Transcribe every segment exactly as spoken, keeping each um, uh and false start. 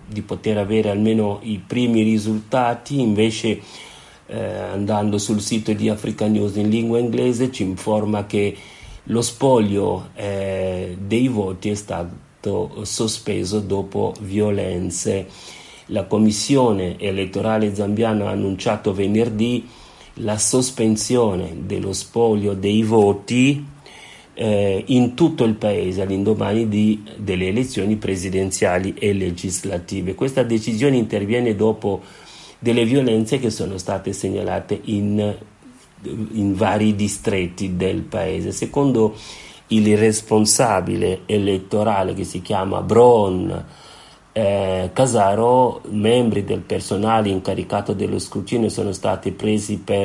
di poter avere almeno i primi risultati. Invece eh, andando sul sito di Africa News in lingua inglese ci informa che lo spoglio eh, dei voti è stato sospeso dopo violenze. La commissione elettorale zambiana ha annunciato venerdì la sospensione dello spoglio dei voti eh, in tutto il paese all'indomani di, delle elezioni presidenziali e legislative. Questa decisione interviene dopo delle violenze che sono state segnalate in, in vari distretti del paese. Secondo il responsabile elettorale, che si chiama Bron Eh, Casaro, membri del personale incaricato dello scrutinio sono stati presi per,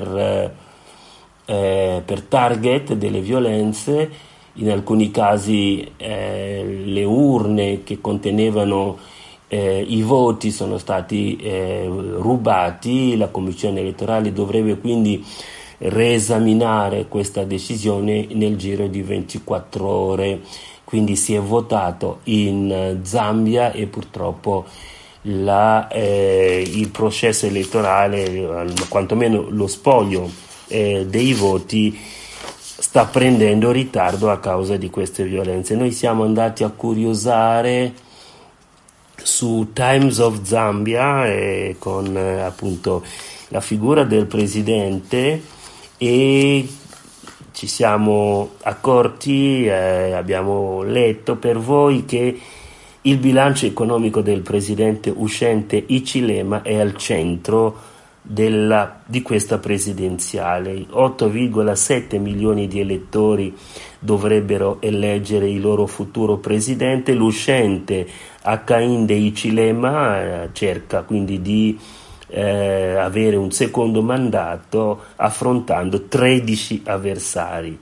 eh, per target delle violenze. In alcuni casi eh, le urne che contenevano eh, i voti sono stati eh, rubati. La commissione elettorale dovrebbe quindi reesaminare questa decisione nel giro di ventiquattro ore. Quindi si è votato in Zambia e purtroppo la, eh, il processo elettorale, quantomeno lo spoglio eh, dei voti, sta prendendo ritardo a causa di queste violenze. Noi siamo andati a curiosare su Times of Zambia eh, con eh, appunto la figura del presidente, e ci siamo accorti, eh, abbiamo letto per voi che il bilancio economico del presidente uscente Hichilema è al centro della, di questa presidenziale. otto virgola sette milioni di elettori dovrebbero eleggere il loro futuro presidente. L'uscente Hakainde Hichilema eh, cerca quindi di Eh, avere un secondo mandato affrontando tredici avversari,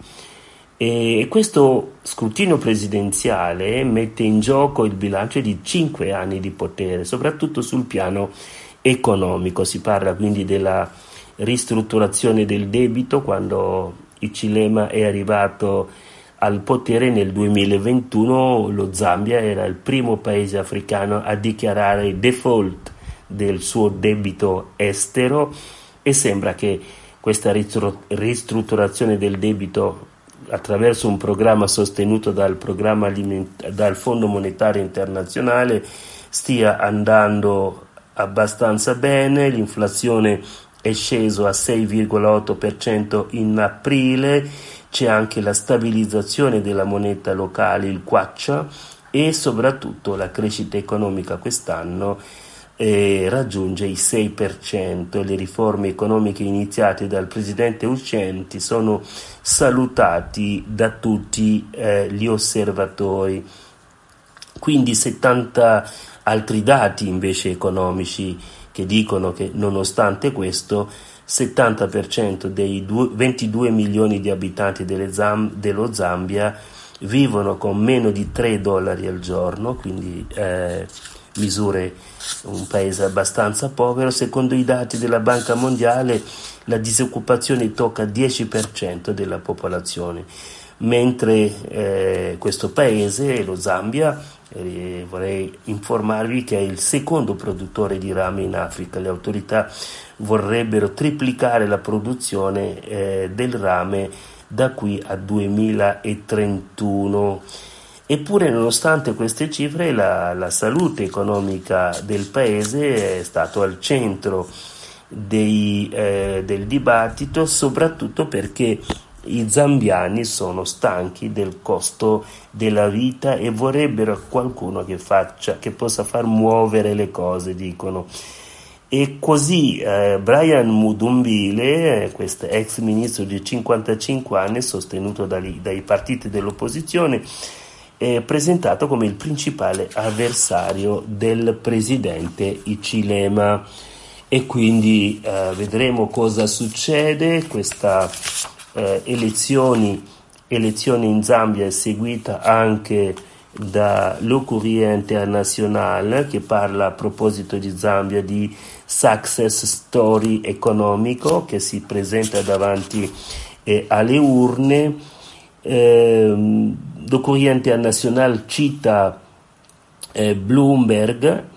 e questo scrutinio presidenziale mette in gioco il bilancio di cinque anni di potere, soprattutto sul piano economico. Si parla quindi della ristrutturazione del debito. Quando Hichilema è arrivato al potere nel duemilaventuno, lo Zambia era il primo paese africano a dichiarare default del suo debito estero, e sembra che questa ristrutturazione del debito attraverso un programma sostenuto dal, programma aliment- dal Fondo Monetario Internazionale stia andando abbastanza bene. L'inflazione è sceso a sei virgola otto per cento in aprile, c'è anche la stabilizzazione della moneta locale, il kwacha, e soprattutto la crescita economica quest'anno e raggiunge il sei per cento. Le riforme economiche iniziate dal presidente uscente sono salutati da tutti eh, gli osservatori. Quindi settanta altri dati invece economici che dicono che nonostante questo settanta per cento dei ventidue milioni di abitanti delle Zam- dello Zambia vivono con meno di tre dollari al giorno, quindi eh, misure un paese abbastanza povero. Secondo i dati della Banca Mondiale la disoccupazione tocca il dieci per cento della popolazione, mentre eh, questo paese, lo Zambia, eh, vorrei informarvi che è il secondo produttore di rame in Africa. Le autorità vorrebbero triplicare la produzione eh, del rame da qui a duemilatrentuno. Eppure, nonostante queste cifre, la, la salute economica del paese è stato al centro dei, eh, del dibattito, soprattutto perché i zambiani sono stanchi del costo della vita e vorrebbero qualcuno che faccia, che possa far muovere le cose, dicono. E così eh, Brian Mudumbile, questo ex ministro di cinquantacinque anni, sostenuto dai, dai partiti dell'opposizione, è presentato come il principale avversario del presidente Hichilema, e quindi eh, vedremo cosa succede. Questa eh, elezioni, elezione in Zambia è seguita anche da Le Courrier International, che parla a proposito di Zambia di success story economico, che si presenta davanti eh, alle urne. Eh, Le Courrier International cita eh, Bloomberg,